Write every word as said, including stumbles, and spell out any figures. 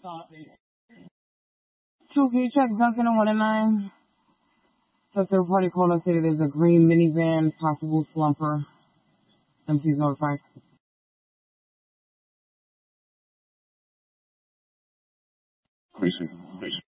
Two, can you check Duncan on one and nine? The third party called us said there's a green minivan, possible slumper. M C's notified. Precinct.